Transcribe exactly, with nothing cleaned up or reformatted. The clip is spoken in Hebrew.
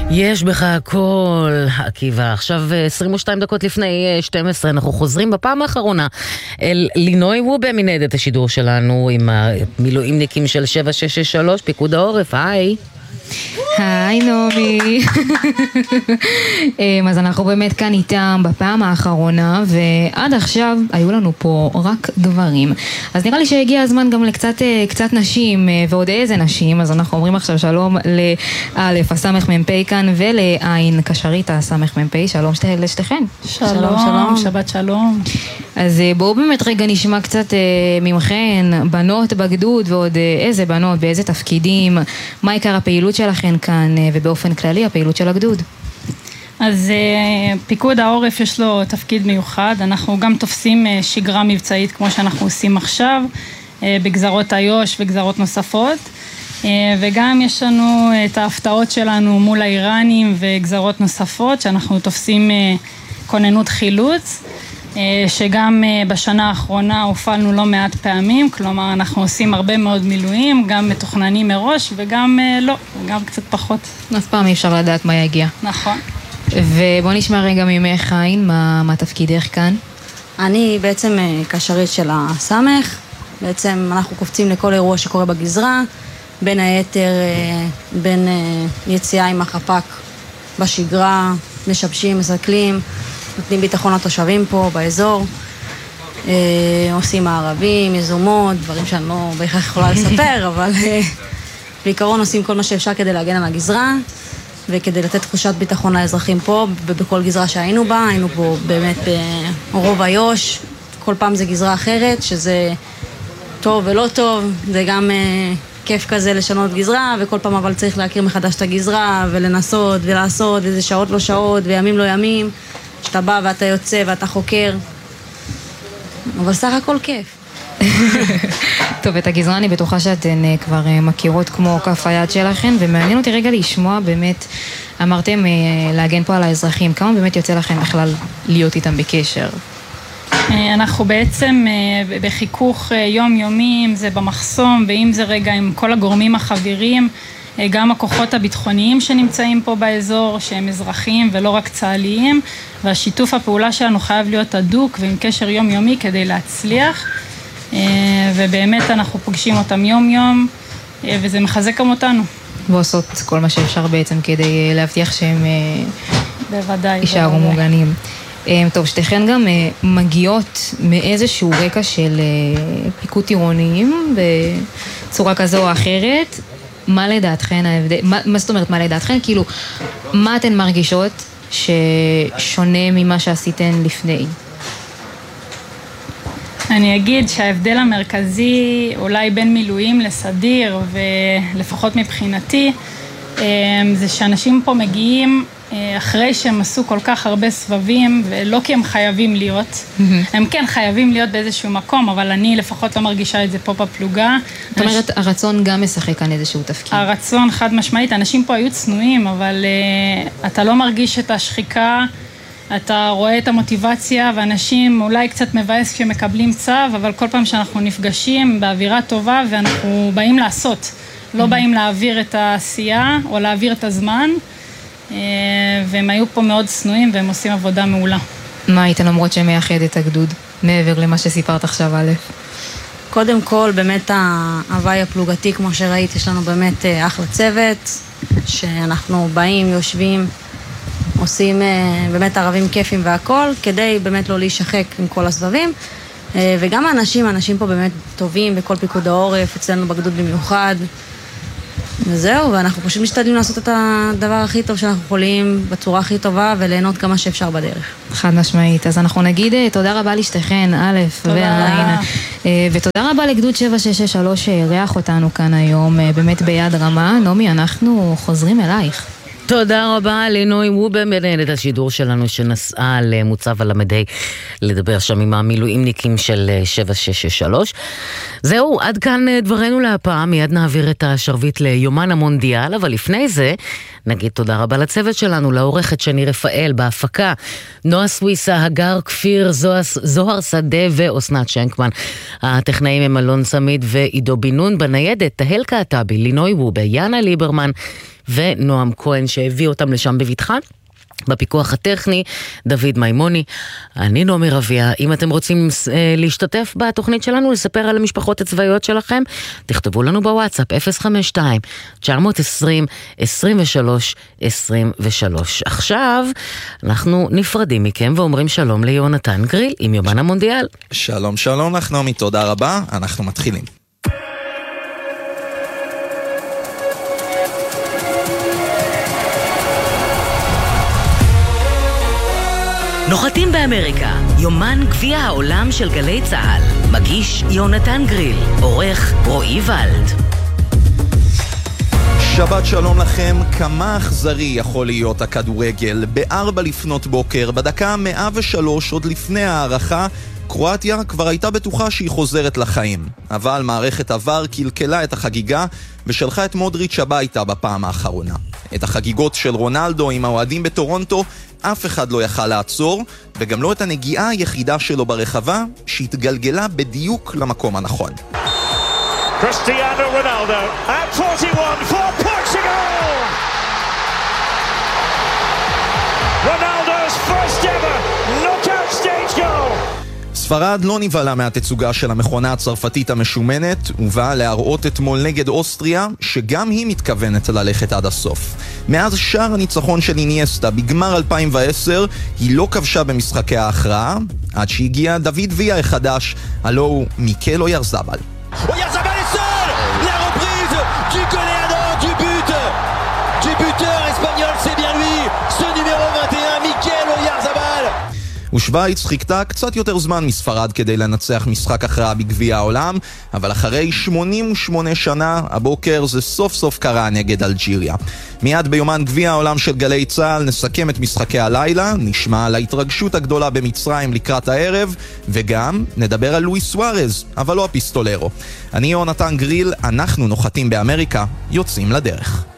יש בך הכל, עקיבא. עכשיו עשרים ושתיים דקות לפני שתים עשרה, אנחנו חוזרים בפעם האחרונה אל לינוי וובה מניידת השידור שלנו עם המילואימניקים של שבע שש שש שלוש, פיקוד העורף. היי. היי נעמי. אז אנחנו באמת כאן איתם בפעם האחרונה, ועד עכשיו היו לנו פה רק גברים. אז נראה לי שהגיע הזמן גם לקצת קצת נשים, ועוד איזה נשים. אז אנחנו אומרים עכשיו שלום לאלף הסמך מ"פ כאן, ולעין קשרית הסמך מ"פ. שלום לשתיכן. שלום, שלום, שלום, שבת שלום. אז בואו באמת רגע נשמע קצת ממכן, בנות בגדוד, ועוד איזה בנות, באיזה תפקידים, מה עיקר הפעילות שלכן כאן, ובאופן כללי הפעילות של הגדוד. אז פיקוד העורף יש לו תפקיד מיוחד, אנחנו גם תופסים שגרה מבצעית כמו שאנחנו עושים עכשיו, בגזרות איו"ש וגזרות נוספות, וגם יש לנו את ההפתעות שלנו מול האיראנים וגזרות נוספות, שאנחנו תופסים כוננות חילוץ, שגם בשנה האחרונה הופעלנו לא מעט פעמים, כלומר אנחנו עושים הרבה מאוד מילואים, גם מתוכננים מראש וגם לא, גם קצת פחות. אף פעם אי אפשר לדעת מה יגיע. נכון. ובוא נשמע רגע ממך עין, מה, מה תפקידך כאן? אני בעצם קשרית של הסמך, בעצם אנחנו קופצים לכל אירוע שקורה בגזרה, בין היתר בין יציאה עם החפ"ק בשגרה, משבשים, מסקלים, נותנים ביטחון לתושבים פה באזור, אה, עושים מערבים, יזומות, דברים שאני לא בהכרח יכולה לספר, אבל אה, בעיקרון עושים כל מה שאפשר כדי להגן על הגזרה, וכדי לתת תחושת ביטחון לאזרחים פה, ובכל גזרה שהיינו בה, היינו פה באמת ברוב איו"ש, כל פעם זה גזרה אחרת, שזה טוב ולא טוב, זה גם אה, כיף כזה לשנות גזרה, וכל פעם אבל צריך להכיר מחדש את הגזרה, ולנסות ולעשות, וזה שעות לא שעות, וימים לא ימים, שאתה בא ואתה יוצא ואתה חוקר, אבל סך הכל כיף. טוב, את הגזרה אני בטוחה שאתן כבר מכירות כמו כף היד שלכן, ומעניין אותי רגע לשמוע באמת, אמרתם להגן פה על האזרחים, כמה באמת יוצא לכם בכלל להיות איתם בקשר? אנחנו בעצם בחיכוך יומיומי, אם זה במחסום ואם זה רגע עם כל הגורמים החבירים, גם הכוחות הביטחוניים שנמצאים פה באזור, שהם אזרחיים ולא רק צה"ליים, והשיתוף הפעולה שלנו חייב להיות הדוק ועם קשר יומיומי כדי להצליח, ובאמת אנחנו פוגשים אותם יום יום, וזה מחזק גם אותנו. ועושות כל מה שאפשר בעצם כדי להבטיח שהם בוודאי, יישארו מוגנים. טוב, שתיכן גם מגיעות מאיזשהו רקע של פיקוד עירוניים בצורה כזו או אחרת. מה לדעתכן ההבדל, מה, מה זאת אומרת מה לדעתכן? כאילו, מה אתן מרגישות ששונה ממה שעשיתן לפני? אני אגיד שההבדל המרכזי אולי בין מילואים לסדיר, ולפחות מבחינתי, זה שאנשים פה מגיעים אחרי שהם עשו כל כך הרבה סבבים, ולא כי הם חייבים להיות. Mm-hmm. הם כן חייבים להיות באיזשהו מקום, אבל אני לפחות לא מרגישה את זה פה בפלוגה. זאת אומרת, אנש... הרצון גם משחק כאן איזשהו תפקיד. הרצון חד משמעית, אנשים פה היו צנועים, אבל uh, אתה לא מרגיש את השחיקה, אתה רואה את המוטיבציה, ואנשים אולי קצת מבאס כשמקבלים צו, אבל כל פעם שאנחנו נפגשים באווירה טובה, ואנחנו באים לעשות, לא mm-hmm. באים להעביר את העשייה, או להעביר את הזמן, והם היו פה מאוד צנועים והם עושים עבודה מעולה. מה הייתן אומרות שמייחד את הגדוד, מעבר למה שסיפרת עכשיו א'? קודם כל, באמת ההוואי הפלוגתי, כמו שראית, יש לנו באמת אחלה צוות, שאנחנו באים, יושבים, עושים באמת ערבים כיפים והכל, כדי באמת לא להישחק עם כל הסבבים, וגם האנשים, האנשים פה באמת טובים בכל פיקוד העורף, אצלנו בגדוד במיוחד, וזהו, ואנחנו פשוט משתדלים לעשות את הדבר הכי טוב שאנחנו יכולים בצורה הכי טובה וליהנות כמה שאפשר בדרך. חד משמעית. אז אנחנו נגיד תודה רבה לשתיכן, א' ועין, ותודה רבה לגדוד שבע שש שש שלוש שאירח אותנו כאן היום, באמת ביד רמה. נעמי, אנחנו חוזרים אלייך. תודה רבה לינוי וובה מניידת השידור שלנו שנסעה למוצב על המדי לדבר שם עם המילואימניקים של שבע שש שש שלוש. זהו, עד כאן דברנו להפעם, מיד נעביר את השרביט ליומן המונדיאל, אבל לפני זה נגיד תודה רבה לצוות שלנו, לעורכת שני רפאל, בהפקה, נועה סוויסה, הגר כפיר, זוהר, זוהר שדה ואוסנת שנקמן. הטכנאים הם אלון סמיד ועידו בינון, בניידת, תהל קעטבי, לינוי וובה, יאנה ליברמן ונועם כהן שהביא אותם לשם בבטחה. בפיקוח הטכני, דוד מימוני, אני נעמי רביה. אם אתם רוצים אה, להשתתף בתוכנית שלנו, לספר על המשפחות הצבאיות שלכם, תכתבו לנו בוואטסאפ אפס חמש שתיים תשע עשרים עשרים ושלוש עשרים ושלוש. עכשיו אנחנו נפרדים מכם ואומרים שלום ליונתן גריל עם יומן המונדיאל. שלום שלום לך נעמי, תודה רבה, אנחנו מתחילים. נוחתים באמריקה, יומן גביע העולם של גלי צהל. מגיש יונתן גריל, עורך רועי ולד. שבת שלום לכם. כמה אכזרי יכול להיות הכדורגל? בארבע לפנות בוקר, בדקה מאה ושלוש, עוד לפני הערכה, קרואטיה כבר הייתה בטוחה שהיא חוזרת לחיים. אבל מערכת עבר קלקלה את החגיגה ושלחה את מודריץ' הביתה בפעם האחרונה. את החגיגות של רונלדו עם האוהדים בטורונטו אף אחד לא יכל לעצור, וגם לא את הנגיעה היחידה שלו ברחבה שהתגלגלה בדיוק למקום הנכון. Cristiano Ronaldo at forty-one for Portugal! Ronaldo's first ever knockout stage goal! ספרד לא נבהלה מהתצוגה של המכונה הצרפתית המשומנת, ובאה להראות אתמול נגד אוסטריה שגם היא מתכוונת ללכת עד הסוף. מאז שער הניצחון של אינייסטה בגמר אלפיים ועשר היא לא כבשה במשחקי ההכרעה, עד שהגיע דוד ויה החדש, הלא הוא מיקל אוירזבל. Oyarzabal est seul! La reprise du Coléado du but! Du buteur espagnol, c'est bien lui! Ce numéro vingt et un, Mikel Oyarzabal! ושוויץ חיכתה קצת יותר זמן מספרד כדי לנצח משחק הכרעה בגביע העולם, אבל אחרי שמונים ושמונה שנה, הבוקר זה סוף סוף קרה נגד אלג'יריה. מיד ביומן גביע העולם של גלי צהל נסכם את משחקי הלילה, נשמע על ההתרגשות הגדולה במצרים לקראת הערב, וגם נדבר על לואיס סוארז, אבל לא הפיסטולרו. אני יונתן גריל, אנחנו נוחתים באמריקה, יוצאים לדרך.